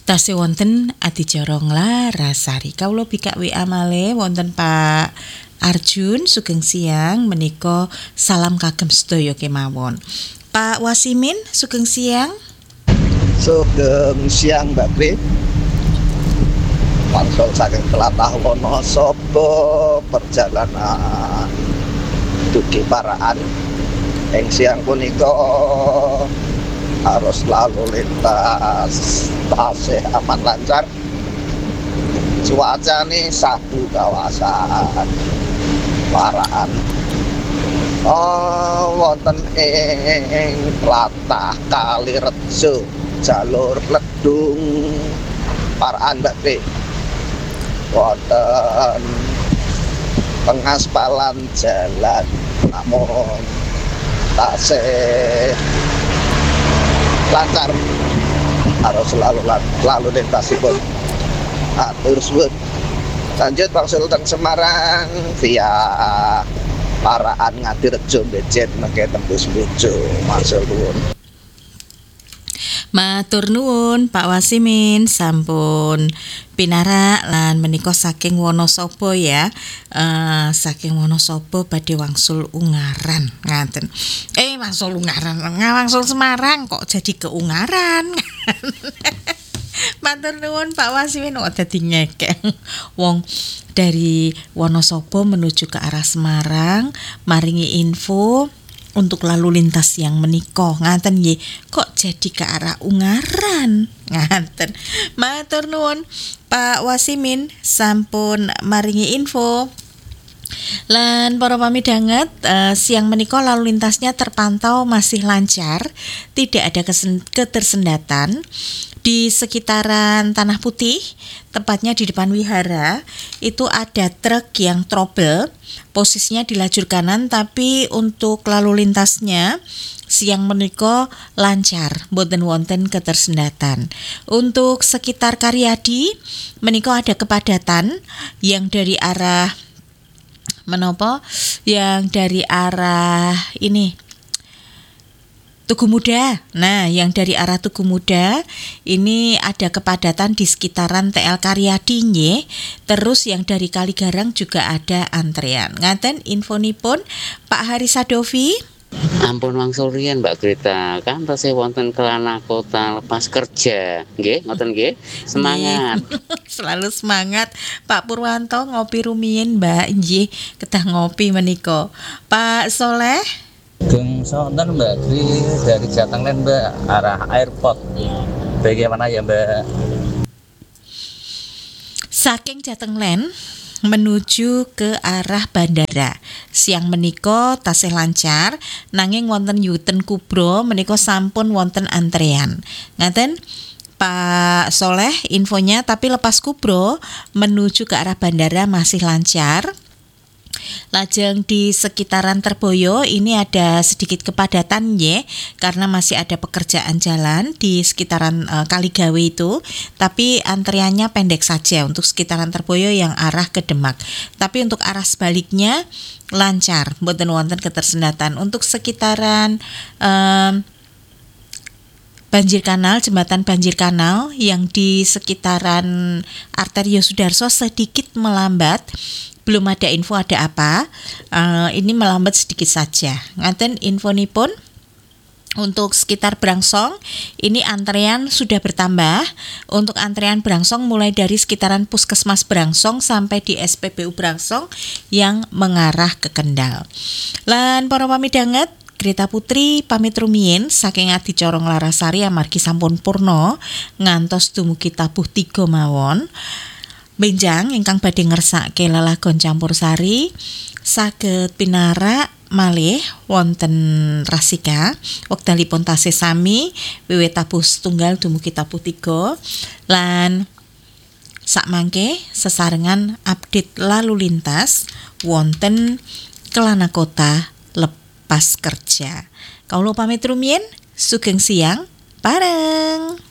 Tasih wonten adicara Nglarasari. Kawula bikak WA malih wonten Pak Arjun sugeng siang menika salam kagem sedaya kemawon. Pak Wasimin sugeng siang. Sugeng siang Mbak Pri. Wangsul saking tlatah Wonosobo perjalanan dugi Paraan ing siang punika arus lalu lintas tasih aman lancar. Cuacane sabu kawasan Paraan. Wonten ing tlatah Kalirejo jalur Ledung Paraan Mbak Pri. Wonten pengaspalan jalan namun tasih lancar harus lalu lintasipun. Atur suwun. Lanjut wangsul teng Semarang via Paraan Ngadirejo becet mengke tembus Bojo. Matur nuwun. Matur nuwun Pak Wasimin sampun pinarak lan menika saking Wonosobo ya. Saking Wonosobo badhe wangsul Ungaran ngaten. Wangsul Ungaran, wangsul Semarang kok jadi ke Ungaran. Matur nuwun Pak Wasimin kok dadi ngekek. Wong dari Wonosobo menuju ke arah Semarang maringi info untuk lalu lintas yang menika ngaten nggih, kok jadi ke arah Ungaran ngaten. Matur nuwun Pak Wasimin sampun maringi info. Lan para pamidanget, siang menika lalu lintasnya terpantau masih lancar, tidak ada ketersendatan di sekitaran Tanah Putih, tepatnya di depan wihara. Itu ada truk yang trouble, posisinya di lajur kanan, tapi untuk lalu lintasnya siang menika lancar, boten wonten ketersendatan. Untuk sekitar Karyadi menika ada kepadatan yang dari arah menapa? Yang dari arah ini Tugu Muda. Nah, yang dari arah Tugu Muda ini ada kepadatan di sekitaran TL Karyadi nggih. Terus yang dari Kaligarang juga ada antrean. Ngaten infonipun Pak Hari Sadovi. Ampun wangsul riyen Mbak Greta, kan tasih wonten kelana kota lepas kerja. Nggih, ngoten nggih. Semangat. Selalu semangat Pak Purwanto ngopi rumiyin Mbak nggih, kedah ngopi menika. Pak Soleh Geng sonten Mbak Gri dari Jatenglen Mbak arah airport. Bagaimana ya Mbak? saking Jatenglen menuju ke arah bandara. Siang menika tasih lancar, nanging wonten Yuten Kubro menika sampun wonten antrean. Ngaten Pak Soleh infonya, tapi lepas Kubro menuju ke arah bandara masih lancar. Lajeng di sekitaran Terboyo ini ada sedikit kepadatan ya, karena masih ada pekerjaan jalan di sekitaran Kaligawe itu, tapi antriannya pendek saja untuk sekitaran Terboyo yang arah ke Demak. Tapi untuk arah sebaliknya lancar, mboten wonten ketersendatan. Untuk sekitaran Banjir Kanal, jembatan Banjir Kanal yang di sekitaran Arterio Sudarso sedikit melambat. Belum ada info ada apa, ini melambat sedikit saja. Ngaten infonipun. Untuk sekitar Brangsong, ini antrean sudah bertambah. Untuk antrean Brangsong mulai dari sekitaran Puskesmas Brangsong sampai di SPBU Brangsong yang mengarah ke Kendal. Lan para pamidanget, Greta Putri pamit rumiyin saking adicara Nglarasari amargi sampun purna ngantos dumugi tabuh 3 mawon. Benjang ingkang badhe ngersake lelagon campursari saged pinarak malih wonten Rasika wekdalipun tasih sami wiwit tabuh 1 dumugi tabuh 3 lan sakmangke sesarengan update lalu lintas wonten Kelana Kota lepas kerja. Kawula pamit rumiyin, sugeng siang bareng.